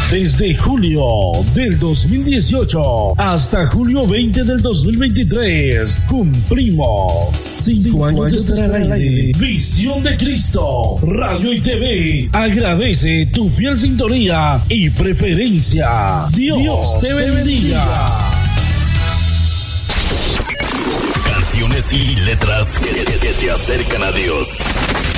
Desde julio del 2018 hasta julio 20 del 2023 cumplimos 5 años de estar al aire. Visión de Cristo, Radio y TV agradece tu fiel sintonía y preferencia. Dios te bendiga. Canciones y letras que te acercan a Dios.